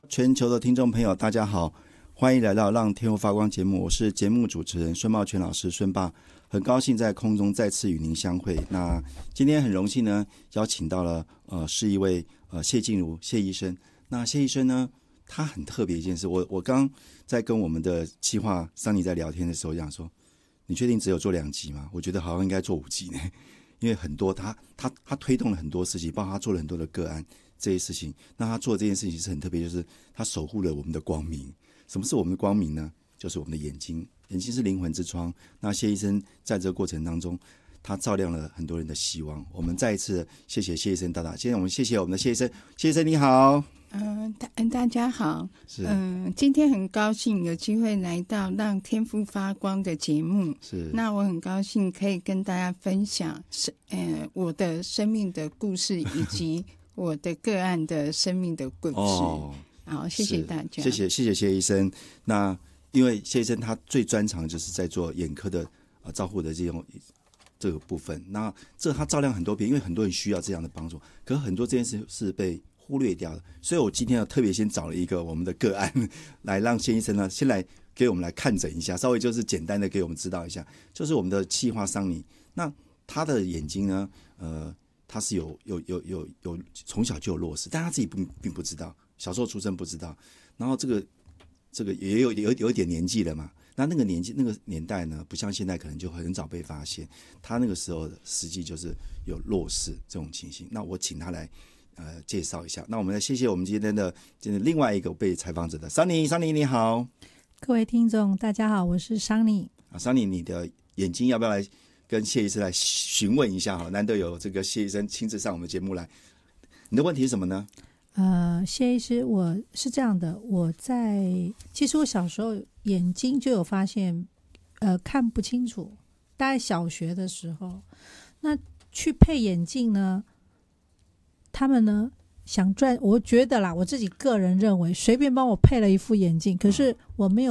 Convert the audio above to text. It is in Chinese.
全球的听众朋友大家好，欢迎来到让天赋发光节目，我是节目主持人孙茂全老师孙爸，很高兴在空中再次与您相会。那今天很荣幸呢，邀请到了是一位谢静茹谢医生。那谢医生呢，他很特别一件事，我刚在跟我们的企划桑尼在聊天的时候讲说，你确定只有做2集吗？我觉得好像应该做5集呢，因为很多他推动了很多事情，包括他做了很多的个案这些事情。那他做这件事情是很特别，就是他守护了我们的光明。什么是我们的光明呢？就是我们的眼睛，眼睛是灵魂之窗。那谢医生在这个过程当中，他照亮了很多人的希望。我们再一次谢谢谢医生大大。现在我们谢谢我们的谢医生，谢医生你好。 大家好。今天很高兴有机会来到让天赋发光的节目。 是，那我很高兴可以跟大家分享我的生命的故事以及我的个案的生命的故事。好，谢谢大家。 谢谢谢医生。那因为谢医生他最专长就是在做眼科的照护的这个部分，那他照亮很多别人，因为很多人需要这样的帮助，可是很多这件事是被忽略掉的。所以我今天要特别先找了一个我们的个案来让谢医生呢先来给我们来看诊一下，稍微就是简单的给我们知道一下，就是我们的企划桑尼。那他的眼睛呢他是有从小就有弱视，但他自己并不知道，小时候出生不知道，然后这个也有一点年纪了嘛。那个年代呢，不像现在可能就很早被发现，他那个时候实际就是有弱视这种情形。那我请他来介绍一下。那我们来谢谢我们今天的另外一个被采访者的桑尼你好。 各位听众大家好，我是桑尼。 桑尼，你的眼睛要不要来跟谢医生来询问一下？好，难得有这个谢医生亲自上我们节目来。你的问题是什么呢？ 谢医师，我是这样的，其实我小时候眼睛就有发现看不清楚，大概小学的时候，那去配眼镜呢，他们呢想赚，我觉得啦，我自己个人认为随便帮我配了一副眼镜，可是我没有